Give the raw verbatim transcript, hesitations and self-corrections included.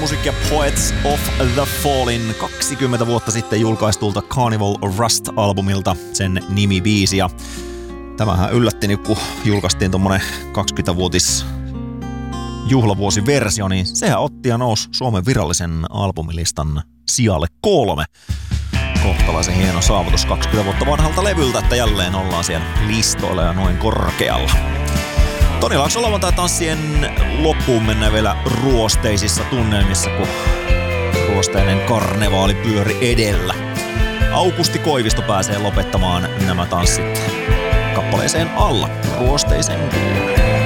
musiikkia Poets of the Fallen kaksikymmentä vuotta sitten julkaistulta Carnival Rust-albumilta sen nimibiisi. Ja tämähän yllätti, kun julkaistiin tommonen kaksikymmentävuotis juhlavuosiversio, niin sehän otti ja nousi Suomen virallisen albumilistan sijalle kolme. Kohtalaisen hieno saavutus kaksikymmentä vuotta vanhalta levyltä, että jälleen ollaan siellä listoilla ja noin korkealla. Toni Laakso lauantai-tanssien loppuun mennään vielä ruosteisissa tunnelmissa, kun ruosteinen karnevaali pyöri edellä. Aukusti Koivisto pääsee lopettamaan nämä tanssit kappaleeseen Alla ruosteisen kuulen.